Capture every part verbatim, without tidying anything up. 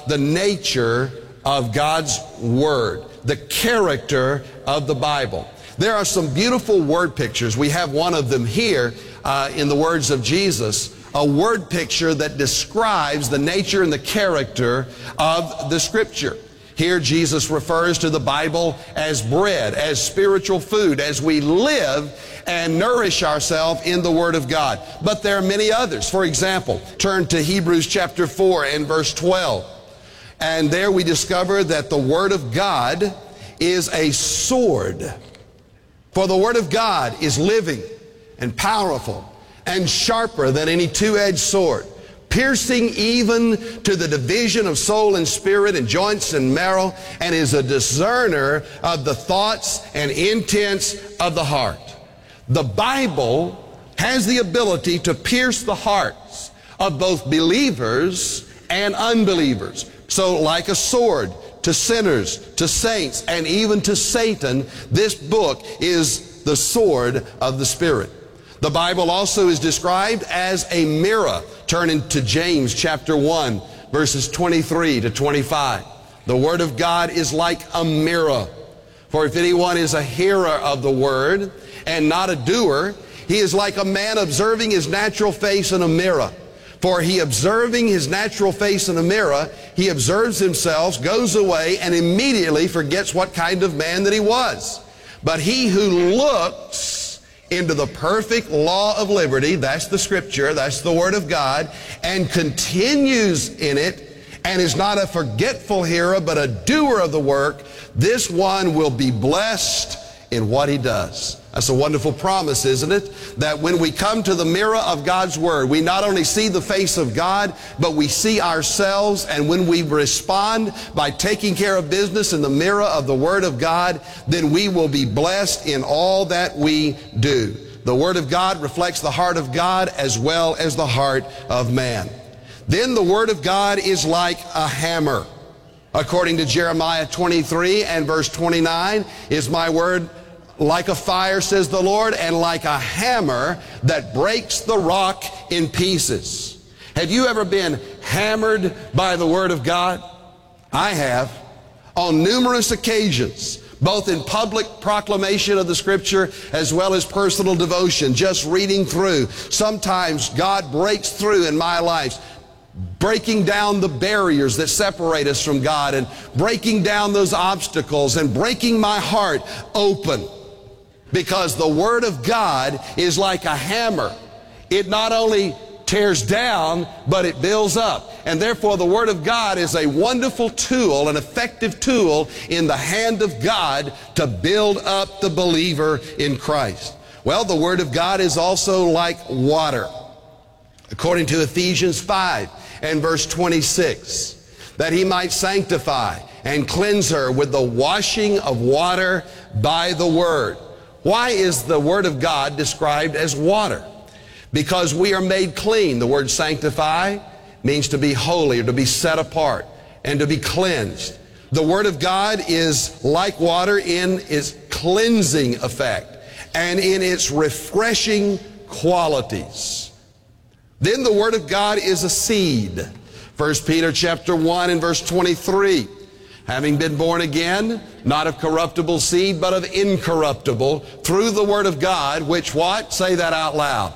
the nature of God's Word, the character of the Bible. There are some beautiful word pictures. We have one of them here uh, in the words of Jesus, a word picture that describes the nature and the character of the Scripture. Here Jesus refers to the Bible as bread, as spiritual food, as we live and nourish ourselves in the Word of God. But there are many others. For example, turn to Hebrews chapter four and verse twelve. And there we discover that the Word of God is a sword. For the Word of God is living and powerful and sharper than any two-edged sword, piercing even to the division of soul and spirit and joints and marrow, and is a discerner of the thoughts and intents of the heart. The Bible has the ability to pierce the hearts of both believers and unbelievers. So like a sword to sinners, to saints, and even to Satan, this book is the sword of the Spirit. The Bible also is described as a mirror. Turn into James chapter one, verses twenty-three to twenty-five. The Word of God is like a mirror. For if anyone is a hearer of the Word and not a doer, he is like a man observing his natural face in a mirror. For he observing his natural face in a mirror, he observes himself, goes away, and immediately forgets what kind of man that he was. But he who looks into the perfect law of liberty, that's the Scripture, that's the Word of God, and continues in it, and is not a forgetful hearer, but a doer of the work, this one will be blessed in what he does. That's a wonderful promise, isn't it? That when we come to the mirror of God's Word, we not only see the face of God, but we see ourselves, and when we respond by taking care of business in the mirror of the Word of God, then we will be blessed in all that we do. The Word of God reflects the heart of God as well as the heart of man. Then the Word of God is like a hammer. According to Jeremiah twenty-three and verse twenty-nine, is my word like a fire, says the Lord, and like a hammer that breaks the rock in pieces. Have you ever been hammered by the Word of God? I have, on numerous occasions, both in public proclamation of the Scripture as well as personal devotion, just reading through. Sometimes God breaks through in my life, breaking down the barriers that separate us from God, and breaking down those obstacles, and breaking my heart open. Because the Word of God is like a hammer. It not only tears down, but it builds up. And therefore the Word of God is a wonderful tool, an effective tool in the hand of God to build up the believer in Christ. Well, the Word of God is also like water. According to Ephesians five and verse twenty-six, that he might sanctify and cleanse her with the washing of water by the Word. Why is the Word of God described as water? Because we are made clean. The word sanctify means to be holy or to be set apart and to be cleansed. The Word of God is like water in its cleansing effect and in its refreshing qualities. Then the Word of God is a seed. First Peter chapter one and verse twenty-three. Having been born again, not of corruptible seed, but of incorruptible, through the Word of God, which what? Say that out loud.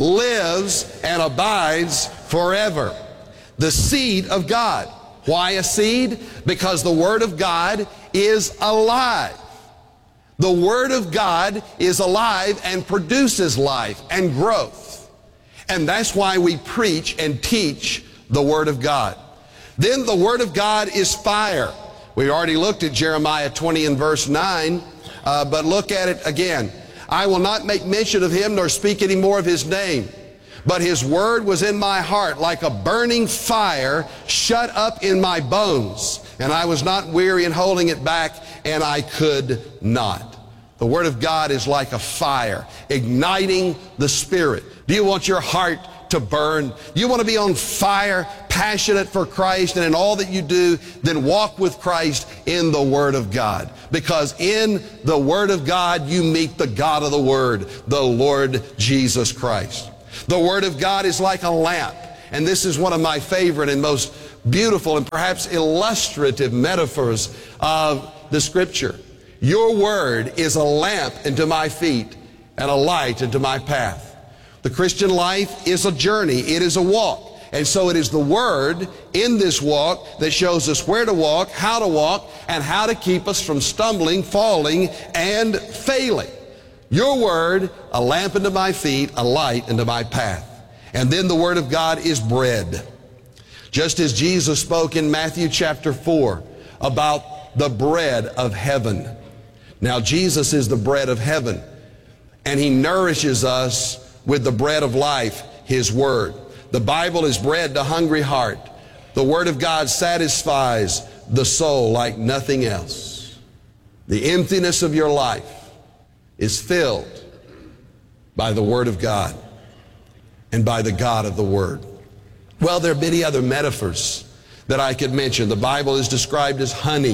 Lives and abides forever. The seed of God. Why a seed? Because the Word of God is alive. The Word of God is alive and produces life and growth. And that's why we preach and teach the Word of God. Then the Word of God is fire. We already looked at Jeremiah twenty and verse nine, uh, but look at it again. I will not make mention of him nor speak any more of his name. But his word was in my heart like a burning fire shut up in my bones. And I was not weary in holding it back, and I could not. The Word of God is like a fire, igniting the Spirit. Do you want your heart to burn? You want to be on fire, passionate for Christ, and in all that you do, then walk with Christ in the Word of God. Because in the Word of God, you meet the God of the Word, the Lord Jesus Christ. The Word of God is like a lamp. And this is one of my favorite and most beautiful and perhaps illustrative metaphors of the Scripture. Your word is a lamp unto my feet and a light unto my path. The Christian life is a journey. It is a walk. And so it is the Word in this walk that shows us where to walk, how to walk, and how to keep us from stumbling, falling, and failing. Your Word, a lamp unto my feet, a light unto my path. And then the Word of God is bread. Just as Jesus spoke in Matthew chapter four about the bread of heaven. Now Jesus is the bread of heaven, and He nourishes us with the bread of life, His Word. The Bible is bread to hungry heart. The Word of God satisfies the soul like nothing else. The emptiness of your life is filled by the Word of God and by the God of the Word. Well, there are many other metaphors that I could mention. The Bible is described as honey.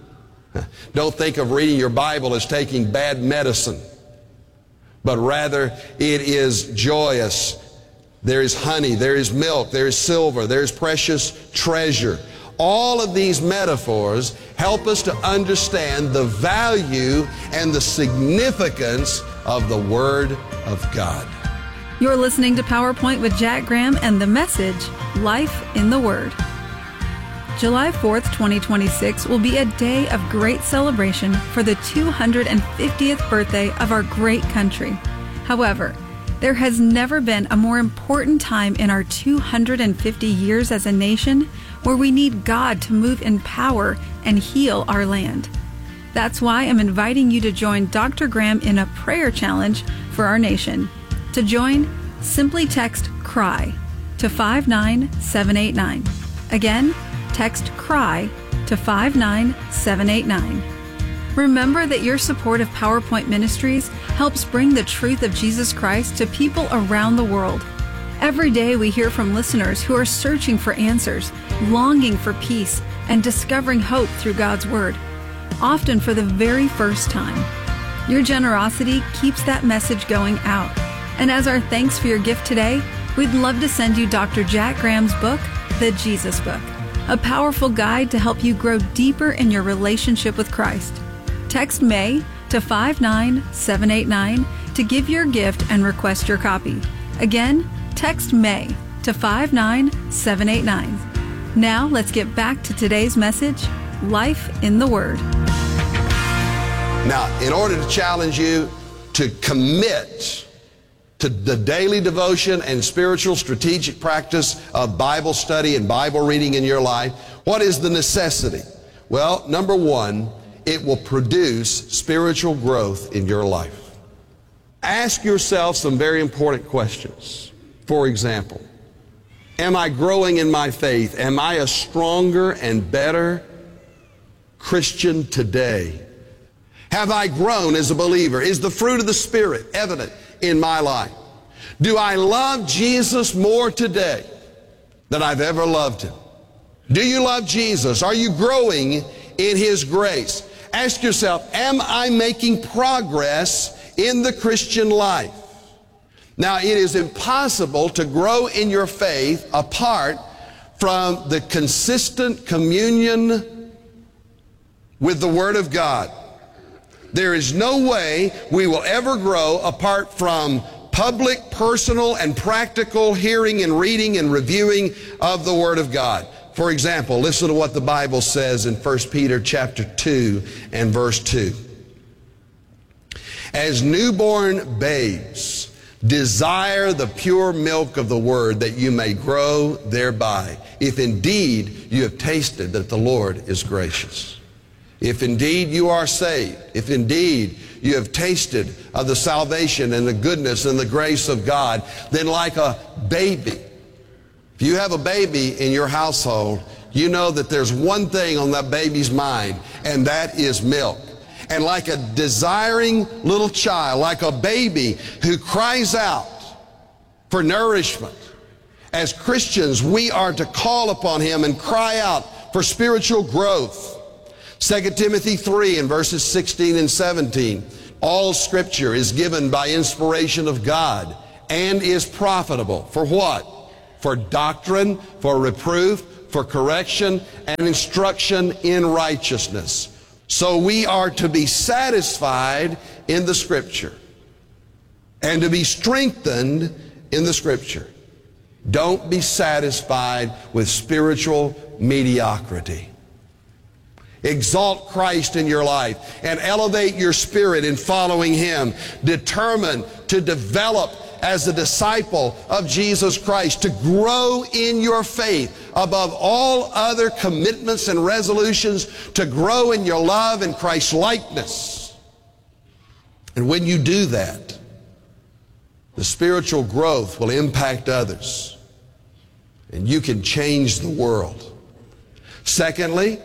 Don't think of reading your Bible as taking bad medicine, but rather it is joyous. There is honey, there is milk, there is silver, there is precious treasure. All of these metaphors help us to understand the value and the significance of the Word of God. You're listening to PowerPoint with Jack Graham and the message, Life in the Word. July fourth, twenty twenty-six will be a day of great celebration for the two hundred fiftieth birthday of our great country. However, there has never been a more important time in our two hundred fifty years as a nation where we need God to move in power and heal our land. That's why I'm inviting you to join Doctor Graham in a prayer challenge for our nation. To join, simply text CRY to five nine seven eight nine. Again, text CRY to five nine seven eight nine. Remember that your support of PowerPoint Ministries helps bring the truth of Jesus Christ to people around the world. Every day we hear from listeners who are searching for answers, longing for peace, and discovering hope through God's Word, often for the very first time. Your generosity keeps that message going out. And as our thanks for your gift today, we'd love to send you Doctor Jack Graham's book, The Jesus Book, a powerful guide to help you grow deeper in your relationship with Christ. Text May to five nine seven eight nine to give your gift and request your copy. Again, text May to five nine seven eight nine. Now let's get back to today's message, Life in the Word. Now, in order to challenge you to commit to the daily devotion and spiritual strategic practice of Bible study and Bible reading in your life, what is the necessity? Well, number one, it will produce spiritual growth in your life. Ask yourself some very important questions. For example, am I growing in my faith? Am I a stronger and better Christian today? Have I grown as a believer? Is the fruit of the Spirit evident in my life? Do I love Jesus more today than I've ever loved Him? Do you love Jesus? Are you growing in His grace? Ask yourself, am I making progress in the Christian life? Now, it is impossible to grow in your faith apart from the consistent communion with the Word of God. There is no way we will ever grow apart from public, personal, and practical hearing and reading and reviewing of the Word of God. For example, listen to what the Bible says in First Peter chapter two and verse two. As newborn babes, desire the pure milk of the Word, that you may grow thereby, if indeed you have tasted that the Lord is gracious. If indeed you are saved, if indeed you have tasted of the salvation and the goodness and the grace of God, then like a baby, if you have a baby in your household, you know that there's one thing on that baby's mind, and that is milk. And like a desiring little child, like a baby who cries out for nourishment, as Christians, we are to call upon Him and cry out for spiritual growth. Second Timothy three and verses sixteen and seventeen. All Scripture is given by inspiration of God and is profitable. For what? For doctrine, for reproof, for correction, and instruction in righteousness. So we are to be satisfied in the Scripture and to be strengthened in the Scripture. Don't be satisfied with spiritual mediocrity. Exalt Christ in your life and elevate your spirit in following Him. Determined to develop as a disciple of Jesus Christ, to grow in your faith above all other commitments and resolutions, to grow in your love and Christ's likeness. And when you do that, the spiritual growth will impact others, and you can change the world. Secondly,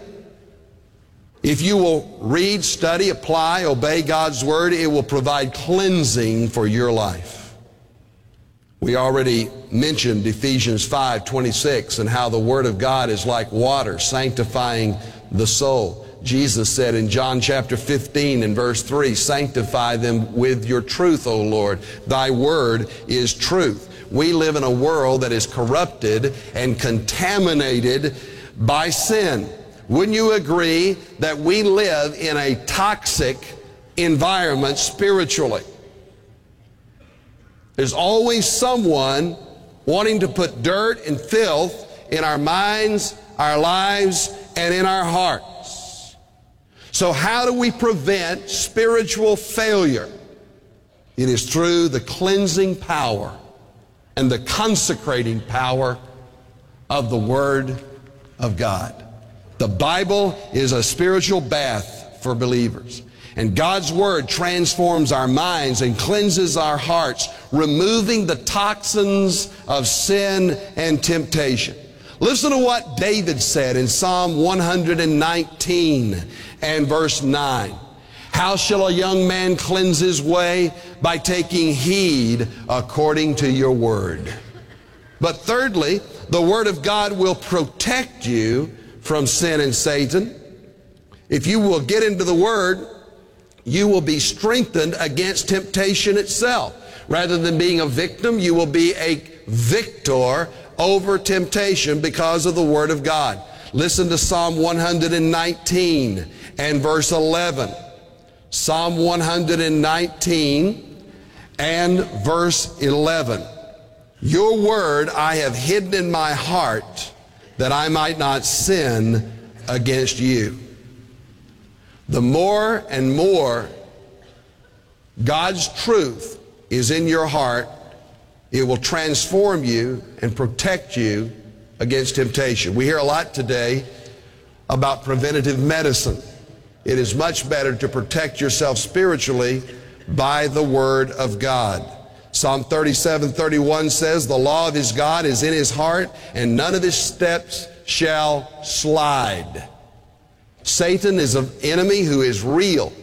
if you will read, study, apply, obey God's Word, it will provide cleansing for your life. We already mentioned Ephesians five twenty-six and how the Word of God is like water, sanctifying the soul. Jesus said in John chapter fifteen and verse three, sanctify them with your truth, O Lord. Thy Word is truth. We live in a world that is corrupted and contaminated by sin. Wouldn't you agree that we live in a toxic environment spiritually? There's always someone wanting to put dirt and filth in our minds, our lives, and in our hearts. So how do we prevent spiritual failure? It is through the cleansing power and the consecrating power of the Word of God. The Bible is a spiritual bath for believers. And God's Word transforms our minds and cleanses our hearts, removing the toxins of sin and temptation. Listen to what David said in Psalm one nineteen and verse nine. How shall a young man cleanse his way? By taking heed according to your word. But thirdly, the Word of God will protect you from sin and Satan. If you will get into the Word, you will be strengthened against temptation itself. Rather than being a victim, you will be a victor over temptation because of the Word of God. Listen to Psalm one nineteen and verse eleven. Psalm one nineteen and verse eleven. Your word I have hidden in my heart, that I might not sin against you. The more and more God's truth is in your heart, it will transform you and protect you against temptation. We hear a lot today about preventative medicine. It is much better to protect yourself spiritually by the Word of God. Psalm thirty-seven thirty-one says, the law of his God is in his heart, and none of his steps shall slide. Satan is an enemy who is real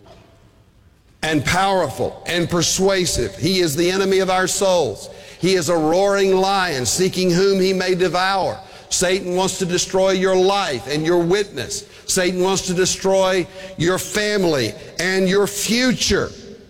and powerful and persuasive. He is the enemy of our souls. He is a roaring lion seeking whom he may devour. Satan wants to destroy your life and your witness. Satan wants to destroy your family and your future.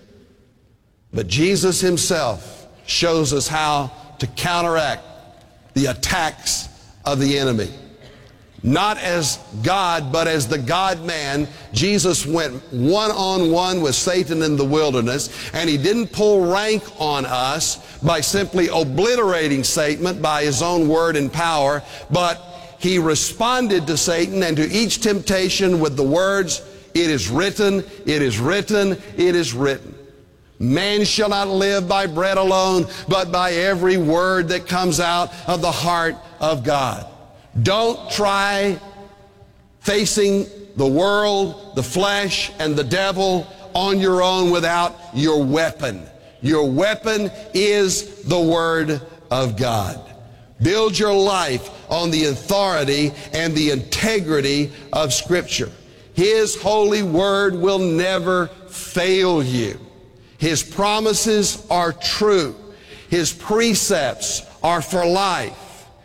But Jesus himself shows us how to counteract the attacks of the enemy. Not as God, but as the God-man, Jesus went one-on-one with Satan in the wilderness, and he didn't pull rank on us by simply obliterating Satan by his own word and power, but he responded to Satan and to each temptation with the words, it is written, it is written, it is written. Man shall not live by bread alone, but by every word that comes out of the heart of God. Don't try facing the world, the flesh, and the devil on your own without your weapon. Your weapon is the Word of God. Build your life on the authority and the integrity of Scripture. His holy Word will never fail you. His promises are true. His precepts are for life.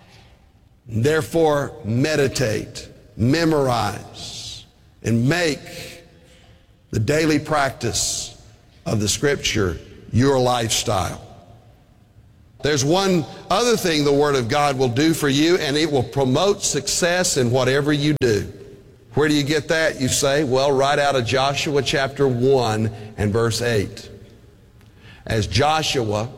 Therefore, meditate, memorize, and make the daily practice of the Scripture your lifestyle. There's one other thing the Word of God will do for you, and it will promote success in whatever you do. Where do you get that, you say? Well, right out of Joshua chapter one and verse eight. As Joshua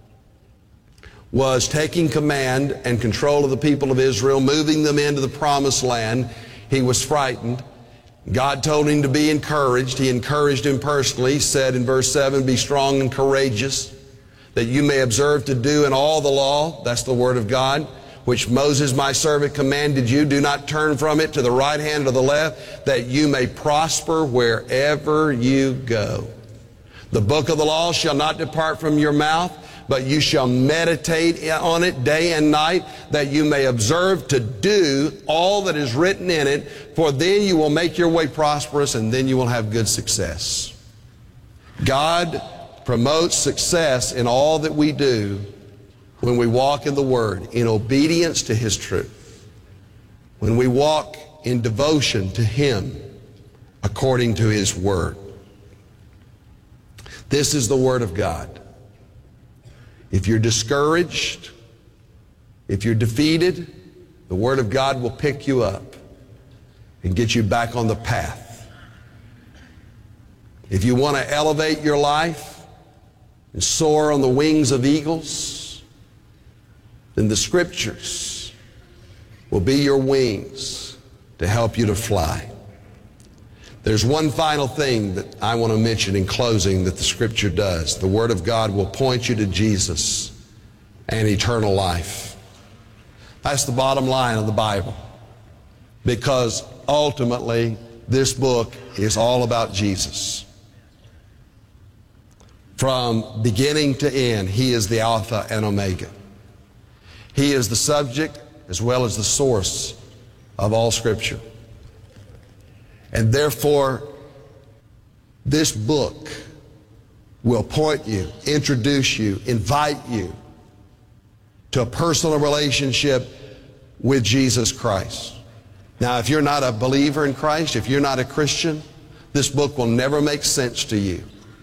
was taking command and control of the people of Israel, moving them into the promised land, he was frightened. God told him to be encouraged. He encouraged him personally. He said in verse seven, be strong and courageous, that you may observe to do in all the law, that's the Word of God, which Moses my servant commanded you. Do not turn from it to the right hand or the left, that you may prosper wherever you go. The book of the law shall not depart from your mouth, but you shall meditate on it day and night, that you may observe to do all that is written in it, for then you will make your way prosperous, and then you will have good success. God promotes success in all that we do when we walk in the Word, in obedience to His truth. When we walk in devotion to Him according to His Word. This is the Word of God. If you're discouraged, if you're defeated, the Word of God will pick you up and get you back on the path. If you want to elevate your life and soar on the wings of eagles, then the Scriptures will be your wings to help you to fly. There's one final thing that I want to mention in closing that the Scripture does. The Word of God will point you to Jesus and eternal life. That's the bottom line of the Bible. Because ultimately, this book is all about Jesus. From beginning to end, He is the Alpha and Omega. He is the subject as well as the source of all Scripture. And therefore, this book will point you, introduce you, invite you to a personal relationship with Jesus Christ. Now, if you're not a believer in Christ, if you're not a Christian, this book will never make sense to you.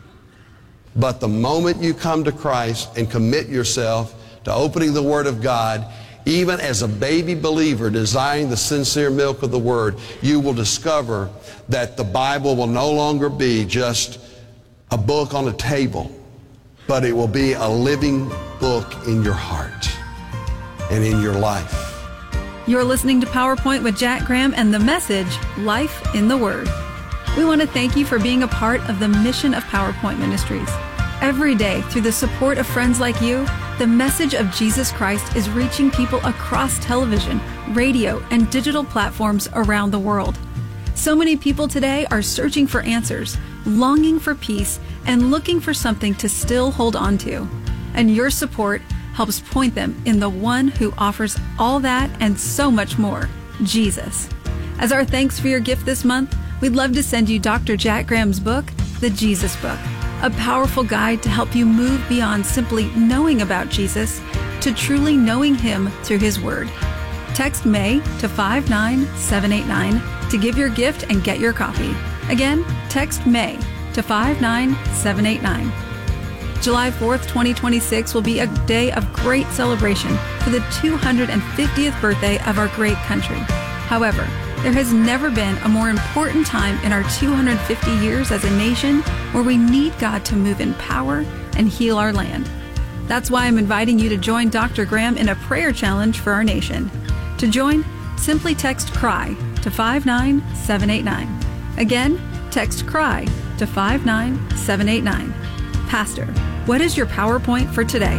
But the moment you come to Christ and commit yourself to opening the Word of God, even as a baby believer desiring the sincere milk of the Word, you will discover that the Bible will no longer be just a book on a table, but it will be a living book in your heart and in your life. You're listening to PowerPoint with Jack Graham and the message, Life in the Word. We want to thank you for being a part of the mission of PowerPoint Ministries. Every day, through the support of friends like you, the message of Jesus Christ is reaching people across television, radio, and digital platforms around the world. So many people today are searching for answers, longing for peace, and looking for something to still hold on to. And your support helps point them in the one who offers all that and so much more, Jesus. As our thanks for your gift this month, we'd love to send you Doctor Jack Graham's book, The Jesus Book, a powerful guide to help you move beyond simply knowing about Jesus to truly knowing Him through His Word. Text May to five nine seven eight nine to give your gift and get your copy. Again, text May to five nine seven eight nine. July fourth, twenty twenty-six will be a day of great celebration for the two hundred fiftieth birthday of our great country. However, there has never been a more important time in our two hundred fifty years as a nation where we need God to move in power and heal our land. That's why I'm inviting you to join Doctor Graham in a prayer challenge for our nation. To join, simply text CRY to five nine seven eight nine. Again, text CRY to five nine seven eight nine. Pastor, what is your PowerPoint for today?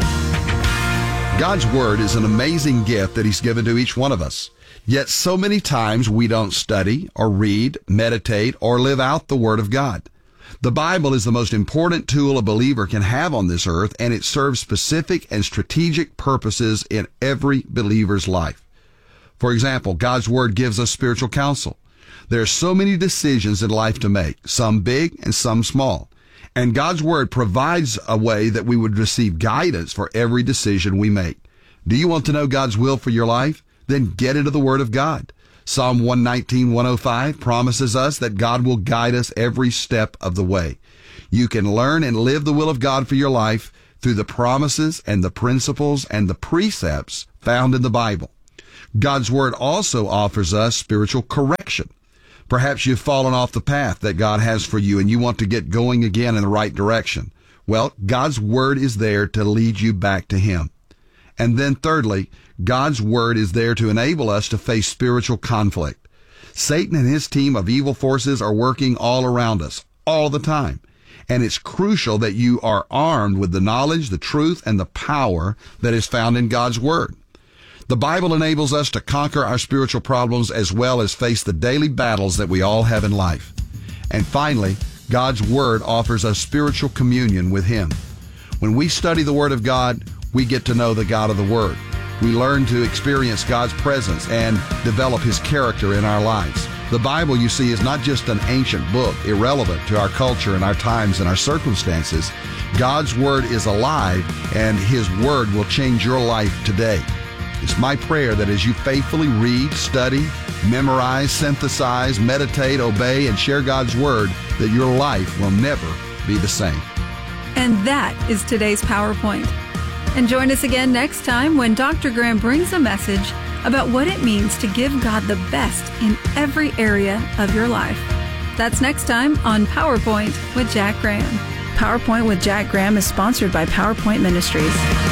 God's Word is an amazing gift that He's given to each one of us. Yet so many times we don't study or read, meditate, or live out the Word of God. The Bible is the most important tool a believer can have on this earth, and it serves specific and strategic purposes in every believer's life. For example, God's Word gives us spiritual counsel. There are so many decisions in life to make, some big and some small. And God's Word provides a way that we would receive guidance for every decision we make. Do you want to know God's will for your life? Then get into the Word of God. Psalm one nineteen, one oh five promises us that God will guide us every step of the way. You can learn and live the will of God for your life through the promises and the principles and the precepts found in the Bible. God's Word also offers us spiritual correction. Perhaps you've fallen off the path that God has for you and you want to get going again in the right direction. Well, God's Word is there to lead you back to Him. And then thirdly, God's Word is there to enable us to face spiritual conflict. Satan and his team of evil forces are working all around us, all the time. And it's crucial that you are armed with the knowledge, the truth, and the power that is found in God's Word. The Bible enables us to conquer our spiritual problems as well as face the daily battles that we all have in life. And finally, God's Word offers us spiritual communion with Him. When we study the Word of God, we get to know the God of the Word. We learn to experience God's presence and develop His character in our lives. The Bible, you see, is not just an ancient book, irrelevant to our culture and our times and our circumstances. God's Word is alive, and His Word will change your life today. It's my prayer that as you faithfully read, study, memorize, synthesize, meditate, obey, and share God's Word, that your life will never be the same. And that is today's PowerPoint. And join us again next time when Doctor Graham brings a message about what it means to give God the best in every area of your life. That's next time on PowerPoint with Jack Graham. PowerPoint with Jack Graham is sponsored by PowerPoint Ministries.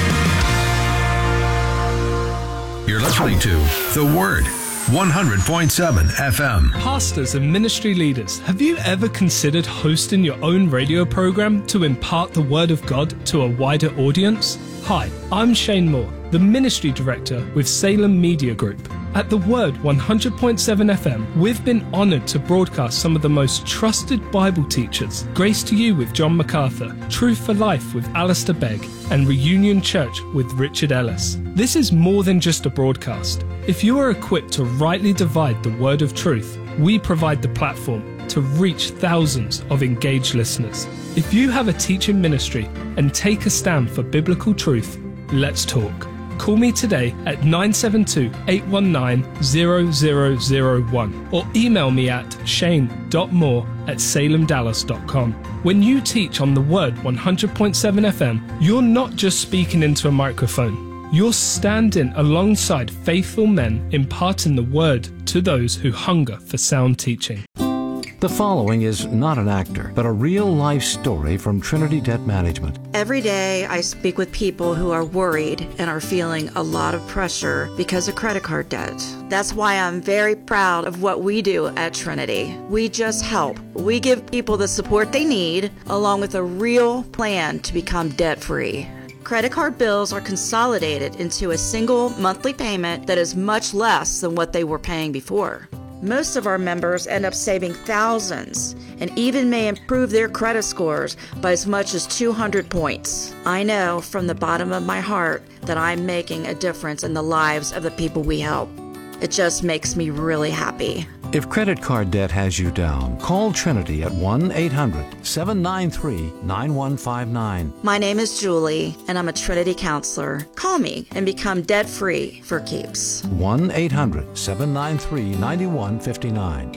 You're listening to The Word, one hundred point seven F M. Pastors and ministry leaders, have you ever considered hosting your own radio program to impart the Word of God to a wider audience? Hi, I'm Shane Moore, the Ministry Director with Salem Media Group. At The Word one hundred point seven F M, we've been honored to broadcast some of the most trusted Bible teachers. Grace to You with John MacArthur, Truth for Life with Alistair Begg, and Reunion Church with Richard Ellis. This is more than just a broadcast. If you are equipped to rightly divide the word of truth, we provide the platform to reach thousands of engaged listeners. If you have a teaching ministry and take a stand for biblical truth, let's talk. Call me today at nine seven two, eight one nine, zero zero zero one or email me at shane dot moore at salem dallas dot com. When you teach on the Word one hundred point seven F M, you're not just speaking into a microphone. You're standing alongside faithful men imparting the Word to those who hunger for sound teaching. The following is not an actor, but a real-life story from Trinity Debt Management. Every day I speak with people who are worried and are feeling a lot of pressure because of credit card debt. That's why I'm very proud of what we do at Trinity. We just help. We give people the support they need, along with a real plan to become debt-free. Credit card bills are consolidated into a single monthly payment that is much less than what they were paying before. Most of our members end up saving thousands and even may improve their credit scores by as much as two hundred points. I know from the bottom of my heart that I'm making a difference in the lives of the people we help. It just makes me really happy. If credit card debt has you down, call Trinity at one eight hundred, seven nine three, nine one five nine. My name is Julie, and I'm a Trinity counselor. Call me and become debt-free for keeps. one eight hundred, seven nine three, nine one five nine.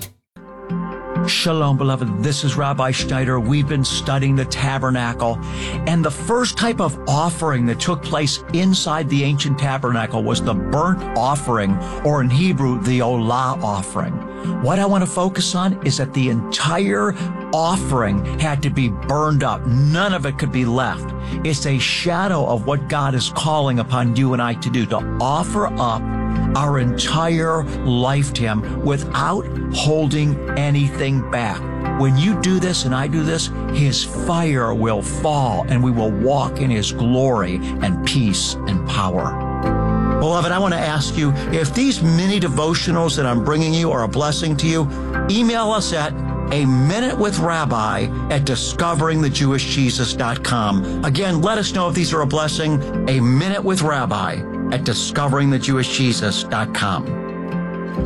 Shalom, beloved. This is Rabbi Schneider. We've been studying the tabernacle, and the first type of offering that took place inside the ancient tabernacle was the burnt offering, or in Hebrew, the Olah offering. What I want to focus on is that the entire offering had to be burned up. None of it could be left. It's a shadow of what God is calling upon you and I to do, to offer up our entire life to Him without holding anything back. When you do this and I do this, His fire will fall and we will walk in His glory and peace and power. Beloved, I want to ask you, if these mini devotionals that I'm bringing you are a blessing to you, email us at a minute with rabbi at discovering the jewish jesus dot com. Again, let us know if these are a blessing. A minute with rabbi at discovering the jewish jesus dot com.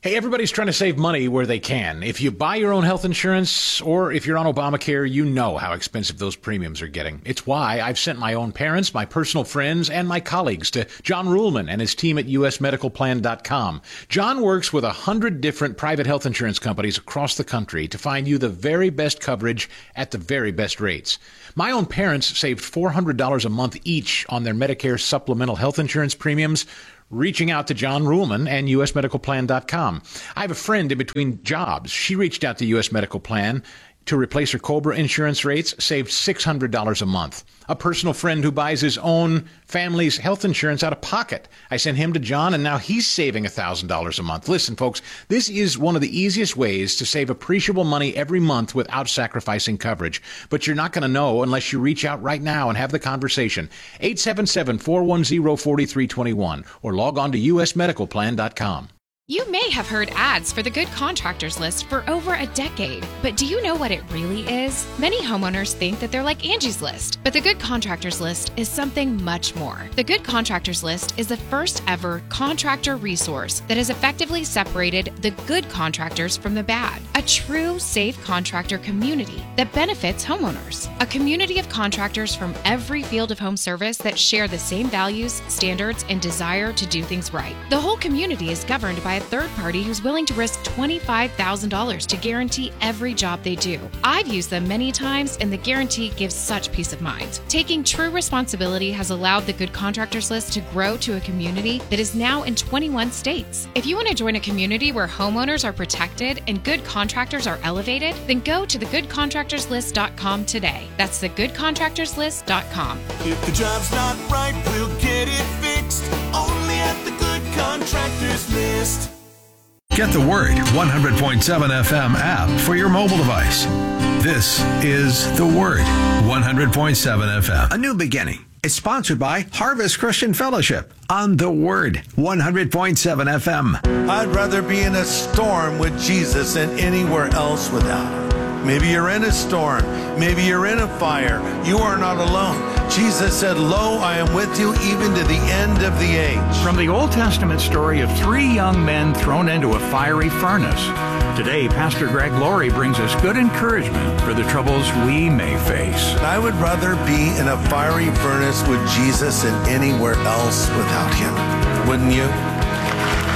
Hey, everybody's trying to save money where they can. If you buy your own health insurance or if you're on Obamacare, you know how expensive those premiums are getting. It's why I've sent my own parents, my personal friends, and my colleagues to John Ruhlman and his team at U S medical plan dot com. John works with a hundred different private health insurance companies across the country to find you the very best coverage at the very best rates. My own parents saved four hundred dollars a month each on their Medicare supplemental health insurance premiums, reaching out to John Ruhlman and U S medical plan dot com. I have a friend in between jobs. She reached out to U S Medical Plan to replace her COBRA insurance rates, saved six hundred dollars a month. A personal friend who buys his own family's health insurance out of pocket. I sent him to John, and now he's saving one thousand dollars a month. Listen, folks, this is one of the easiest ways to save appreciable money every month without sacrificing coverage. But you're not going to know unless you reach out right now and have the conversation. eight seven seven, four one zero, four three two one or log on to U S medical plan dot com. You may have heard ads for the Good Contractors List for over a decade, but do you know what it really is? Many homeowners think that they're like Angie's List, but the Good Contractors List is something much more. The Good Contractors List is the first ever contractor resource that has effectively separated the good contractors from the bad. A true safe contractor community that benefits homeowners. A community of contractors from every field of home service that share the same values, standards, and desire to do things right. The whole community is governed by a third party who's willing to risk twenty-five thousand dollars to guarantee every job they do. I've used them many times, and the guarantee gives such peace of mind. Taking true responsibility has allowed the Good Contractors List to grow to a community that is now in twenty-one states. If you want to join a community where homeowners are protected and good contractors are elevated, then go to the good contractors list dot com today. That's the good contractors list dot com. If the job's not right, we'll get it fixed. Only at the Good Contractors List. Get the Word one hundred point seven F M app for your mobile device. This is The Word one hundred point seven F M. A new beginning. It's sponsored by Harvest Christian Fellowship on The Word one hundred point seven F M. I'd rather be in a storm with Jesus than anywhere else without him. Maybe you're in a storm. Maybe you're in a fire. You are not alone. Jesus said, "Lo, I am with you even to the end of the age." From the Old Testament story of three young men thrown into a fiery furnace, today Pastor Greg Laurie brings us good encouragement for the troubles we may face. I would rather be in a fiery furnace with Jesus than anywhere else without him. Wouldn't you?